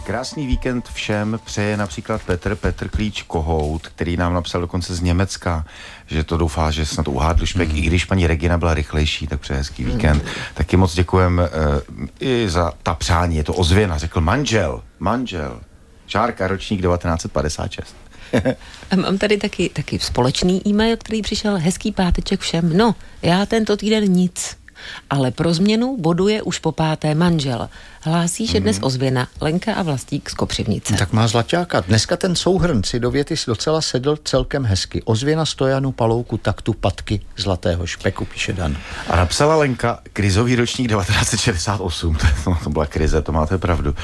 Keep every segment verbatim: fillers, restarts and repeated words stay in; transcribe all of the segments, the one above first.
Krásný víkend všem přeje například Petr, Petr Klíč Kohout, který nám napsal dokonce z Německa, že to doufá, že snad uhádl špek, mm. i když paní Regina byla rychlejší, tak přeje hezký víkend. Mm. Taky moc děkujem uh, i za ta přání, je to ozvěna, řekl manžel, manžel, Šárka, ročník devatenáct set padesát šest. A mám tady taky, taky společný e-mail, který přišel, hezký páteček všem. No, já tento týden nic, ale pro změnu boduje už po páté manžel. Hlásí, že dnes ozvěna Lenka a Vlastík z Kopřivnice. Tak má zlaťáka. Dneska ten souhrn si do věty si docela sedl celkem hezky. Ozvěna Stojanu, Palouku, Taktu, Patky, Zlatého špeku, píše Dan. A napsala Lenka, krizový ročník devatenáct set šedesát osm, to, to byla krize, to máte pravdu.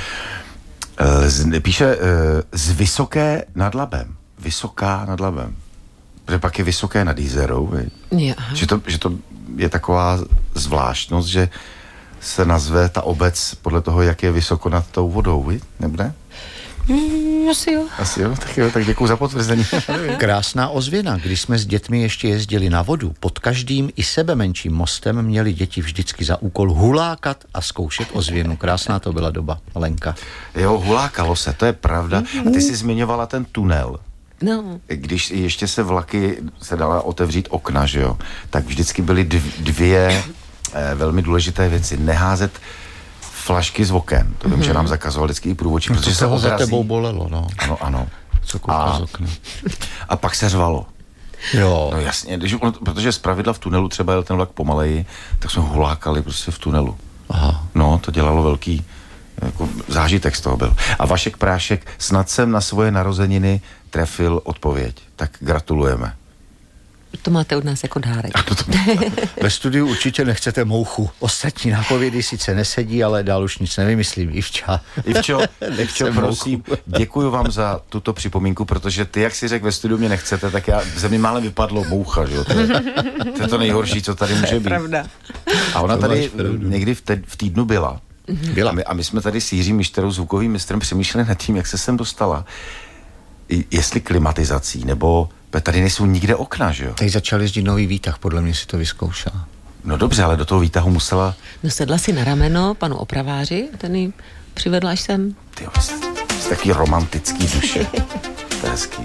Z, píše z Vysoké nad Labem. Vysoká nad Labem. Protože pak je Vysoké nad Jízerou. Že to, že to je taková zvláštnost, že se nazve ta obec podle toho, jak je vysoko nad tou vodou, vi? Nebude? Mm, asi jo. Asi jo, tak jo, tak děkuju za potvrzení. Krásná ozvěna. Když jsme s dětmi ještě jezdili na vodu, pod každým i sebe menším mostem měli děti vždycky za úkol hulákat a zkoušet ozvěnu. Krásná to byla doba, Lenka. Jo, hulákalo se, to je pravda. A ty jsi zmiňovala ten tunel. No. Když ještě se vlaky se dala otevřít okna, že jo, tak vždycky byly dvě eh, velmi důležité věci. Neházet flašky z oken. To vím, mm-hmm. že nám zakazoval vždycky i průvodčí, no, protože se ho odrazí. za tebou bolelo, no. Ano, ano. Co kouká z okna. A pak se řvalo. Jo. No jasně, když on, protože zpravidla v tunelu třeba jel ten vlak pomaleji, tak jsme hulákali prostě v tunelu. Aha. No, to dělalo velký jako zážitek z toho byl. A Vašek Prášek, snad jsem na svoje narozeniny trefil odpověď. Tak gratulujeme. To máte od nás jako dárek. Ve studiu určitě nechcete mouchu. Ostatní nápovědy sice nesedí, ale dál už nic nevymyslím. Ivča. Ivčo, Ivčo, prosím, děkuji vám za tuto připomínku, protože ty, jak si řekl, ve studiu mě nechcete, tak já, ze mě málem vypadlo moucha, že jo? To je, to je to nejhorší, co tady může být. Pravda. A ona tady někdy v, te, v týdnu byla. Byla. A my, a my jsme tady s Jiřím Mišterou, zvukovým mistrem, přemýšleli nad tím, jak se sem dostala. Jestli klimatizací, nebo tady nejsou nikde okna, že jo? Teď začal jezdit nový výtah, podle mě si to vyzkoušela. No dobře, ale do toho výtahu musela... No sedla si na rameno panu opraváři, ten ji přivedla až sem. Ty jo, jsi, jsi taky romantický duše. To je hezký.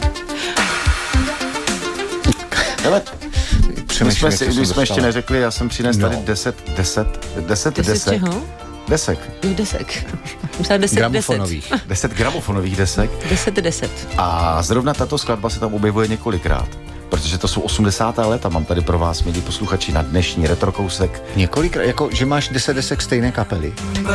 Hele, my jsme, si, my jsme ještě neřekli, já jsem přines no. tady deset, deset, deset, deset desek. Čeho? Desek. Jo, desek. Myslím, deset, gramofonových. Deset. deset gramofonových desek. Deset, deset. A zrovna tato skladba se tam objevuje několikrát. Protože to jsou osmdesátá léta, mám tady pro vás, milí posluchači, na dnešní retrokousek. Několikrát, jako že máš deset desek stejné kapely.